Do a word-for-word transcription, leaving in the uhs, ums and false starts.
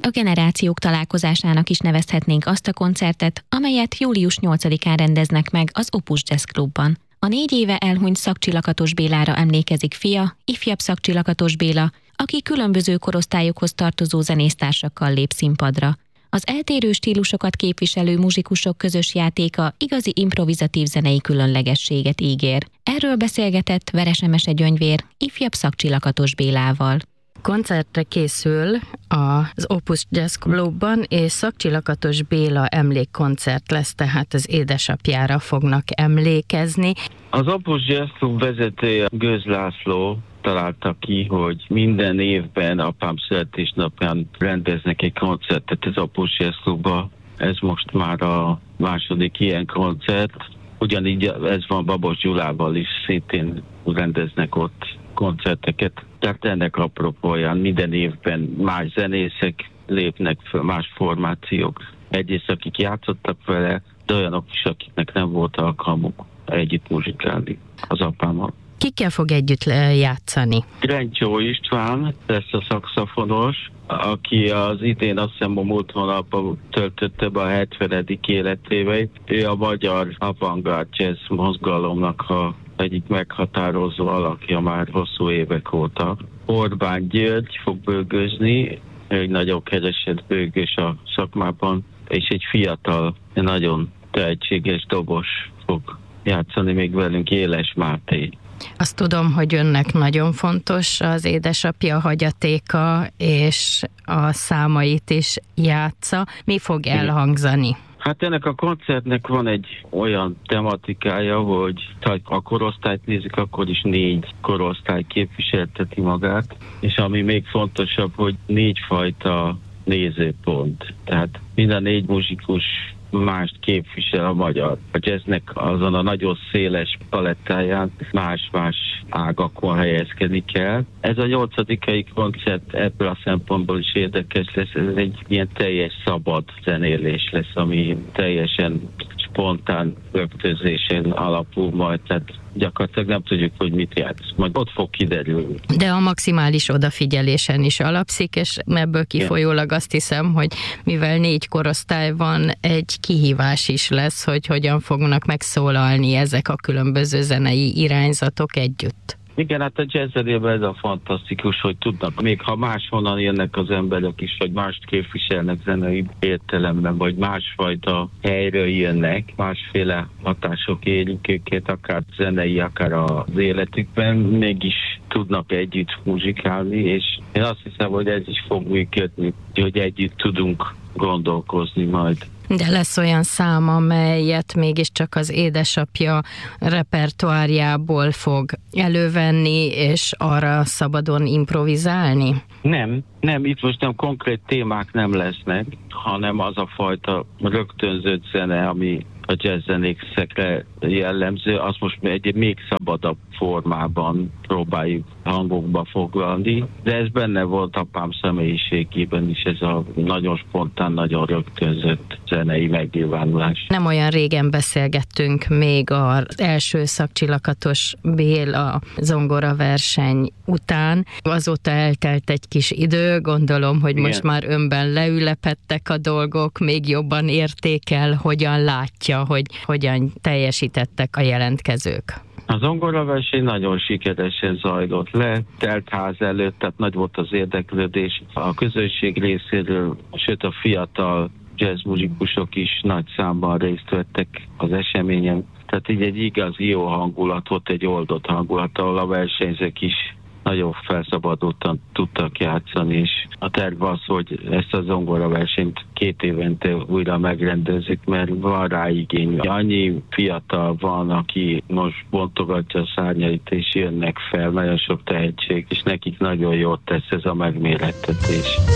A generációk találkozásának is nevezhetnénk azt a koncertet, amelyet július nyolcadikán rendeznek meg az Opus Jazz Klubban. A négy éve elhunyt Szakcsi Lakatos Bélára emlékezik fia, ifjabb Szakcsi Lakatos Béla, aki különböző korosztályokhoz tartozó zenésztársakkal lép színpadra. Az eltérő stílusokat képviselő muzsikusok közös játéka igazi improvizatív zenei különlegességet ígér. Erről beszélgetett Veres Emese Gyöngyvér ifjabb Szakcsi Lakatos Bélával. Koncertre készül az Opus Jazz Klubban, és Szakcsi Lakatos Béla emlékkoncert lesz, tehát az édesapjára fognak emlékezni. Az Opus Jazz Klub vezetője Gőz László találta ki, hogy minden évben apám születésnapján rendeznek egy koncertet az Opus Jazz Klubban. Ez most már a második ilyen koncert. Ugyanígy ez van Babos Gyulával is, szintén rendeznek ott koncerteket. Tehát ennek apropóján minden évben más zenészek lépnek fel, más formációk. Egyrészt akik játszottak vele, de olyanok is, akiknek nem volt alkalmuk együtt muzsikálni az apámmal. Kikkel fog együtt játszani? Grencsó István lesz a szaxofonos, aki az idén azt hiszem a múlt hónapban töltötte be a hetvenedik életéveit. Ő a magyar avantgárd jazz mozgalomnak a egyik meghatározó alakja már hosszú évek óta. Orbán György fog bőgözni, egy nagyon keresett bőgös a szakmában, és egy fiatal, nagyon tehetséges dobos fog játszani még velünk, Éles Máté. Azt tudom, hogy önnek nagyon fontos az édesapja hagyatéka, és a számait is játsza. Mi fog elhangzani? Hát ennek a koncertnek van egy olyan tematikája, hogy ha a korosztályt nézik, akkor is négy korosztály képviselteti magát, és ami még fontosabb, hogy négyfajta nézőpont. Tehát minden négy muzsikus mást képvisel a magyar. A jazznek azon a nagyon széles palettáján más-más ágakon helyezkedni kell. Ez a nyolcadikai koncert ebből a szempontból is érdekes lesz. Ez egy ilyen teljes szabad zenélés lesz, ami teljesen spontán rögtözésen alapul majd, tehát gyakorlatilag nem tudjuk, hogy mit játsz. Majd ott fog kiderülni. De a maximális odafigyelésen is alapszik, és ebből kifolyólag azt hiszem, hogy mivel négy korosztály van, egy kihívás is lesz, hogy hogyan fognak megszólalni ezek a különböző zenei irányzatok együtt. Igen, hát a jazzzenében ez a fantasztikus, hogy tudnak, még ha máshonnan jönnek az emberek is, vagy mást képviselnek zenei értelemben, vagy másfajta helyről jönnek, másféle hatások érik őket, akár zenei, akár az életükben, mégis tudnak együtt muzsikálni, és én azt hiszem, hogy ez is fog működni, hogy együtt tudunk gondolkozni majd. De lesz olyan szám, amelyet mégiscsak az édesapja repertoárjából fog elővenni, és arra szabadon improvizálni? Nem, nem, itt most nem konkrét témák nem lesznek, hanem az a fajta rögtönzött zene, ami a jazzzenészekre jellemző, azt most egy még szabadabb formában próbáljuk hangokba foglalni, de ez benne volt apám személyiségében is, ez a nagyon spontán, nagyon rögtönzött zenei megnyilvánulás. Nem olyan régen beszélgettünk még az első Szakcsi Lakatos Béla zongora verseny után. Azóta eltelt egy kis idő, gondolom, hogy most Igen. már önben leülepedtek a dolgok, még jobban értékel, hogyan látja, hogy hogyan teljesítettek a jelentkezők. A zongoraverseny nagyon sikeresen zajlott le, telt ház előtt, tehát nagy volt az érdeklődés a közönség részéről, sőt a fiatal jazzmuzikusok is nagy számban részt vettek az eseményen. Tehát így egy igazi jó hangulat volt, egy oldott hangulat, ahol a versenyzők is nagyon felszabadultan tudtak játszani, és a terv az, hogy ezt a zongoraversenyt két évente újra megrendezik, mert van rá igény. Annyi fiatal van, aki most bontogatja a szárnyait, és jönnek fel, nagyon sok tehetség, és nekik nagyon jót tesz ez a megmérettetés.